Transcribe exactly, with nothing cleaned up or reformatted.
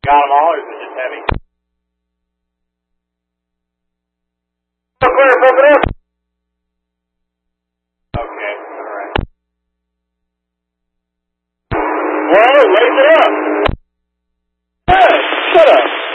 Got them all, or is it just heavy? Clear, flip it up. Okay, alright. Well, lace it up.